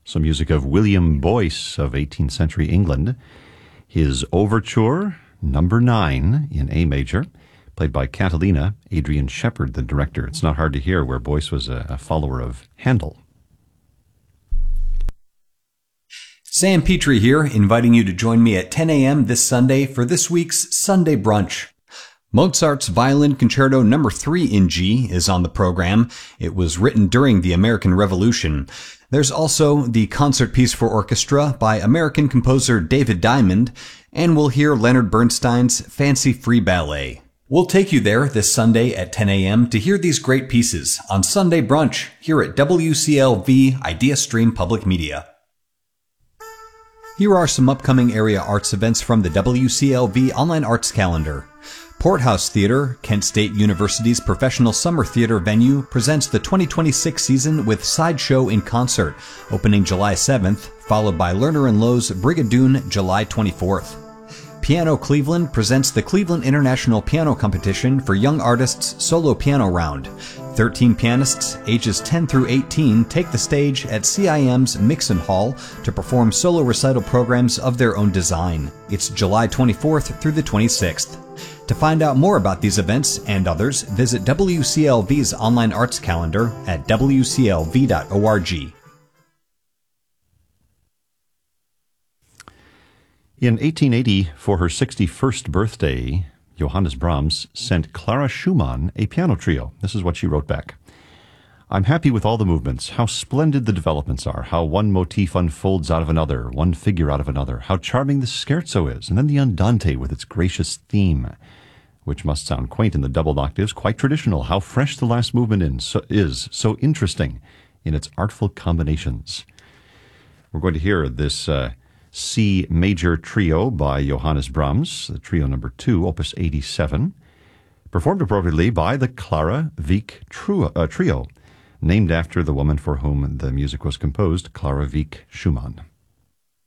Some music of William Boyce of 18th century England. His Overture, number 9 in A major, played by Catalina, Adrian Shepard, the director. It's not hard to hear where Boyce was a follower of Handel. Sam Petrie here, inviting you to join me at 10 a.m. this Sunday for this week's Sunday Brunch. Mozart's Violin Concerto No. 3 in G is on the program. It was written during the American Revolution. There's also the concert piece for orchestra by American composer David Diamond, and we'll hear Leonard Bernstein's Fancy Free Ballet. We'll take you there this Sunday at 10 a.m. to hear these great pieces on Sunday Brunch here at WCLV Idea Stream Public Media. Here are some upcoming area arts events from the WCLV Online Arts Calendar. Porthouse Theater, Kent State University's professional summer theater venue, presents the 2026 season with Sideshow in Concert, opening July 7th, followed by Lerner & Lowe's Brigadoon July 24th. Piano Cleveland presents the Cleveland International Piano Competition for Young Artists Solo Piano Round. 13 pianists ages 10 through 18 take the stage at CIM's Mixon Hall to perform solo recital programs of their own design. It's July 24th through the 26th. To find out more about these events and others, visit WCLV's online arts calendar at wclv.org. In 1880, for her 61st birthday, Johannes Brahms sent Clara Schumann a piano trio. This is what she wrote back. I'm happy with all the movements, how splendid the developments are, how one motif unfolds out of another, one figure out of another, how charming the scherzo is, and then the andante with its gracious theme, which must sound quaint in the double octaves, quite traditional, how fresh the last movement is, so interesting in its artful combinations. We're going to hear this C major trio by Johannes Brahms, the trio number 2, opus 87, performed appropriately by the Clara Wieck Trio, named after the woman for whom the music was composed, Clara Wieck Schumann.